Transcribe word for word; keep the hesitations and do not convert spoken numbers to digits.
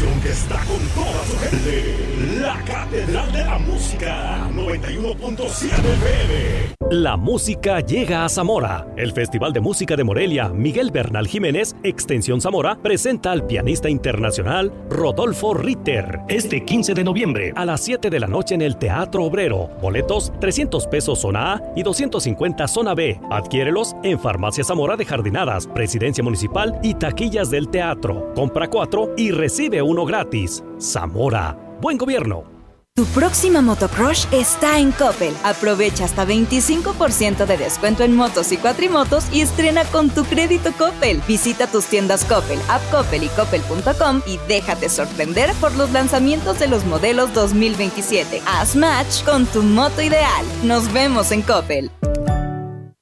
estación que está con toda su gente. La Catedral de la Música, noventa y uno punto siete F M. La música llega a Zamora. El Festival de Música de Morelia, Miguel Bernal Jiménez, Extensión Zamora, presenta al pianista internacional Rodolfo Ritter este quince de noviembre a las siete de la noche en el Teatro Obrero. Boletos trescientos pesos zona A y doscientos cincuenta zona B. Adquiérelos en Farmacia Zamora de Jardinadas, Presidencia Municipal y taquillas del teatro. Compra cuatro y recibe uno gratis. Zamora, buen gobierno. Tu próxima motocrush está en Coppel. Aprovecha hasta veinticinco por ciento de descuento en motos y cuatrimotos y estrena con tu crédito Coppel. Visita tus tiendas Coppel, App Coppel y Coppel punto com y déjate sorprender por los lanzamientos de los modelos dos mil veintisiete. Haz match con tu moto ideal. Nos vemos en Coppel.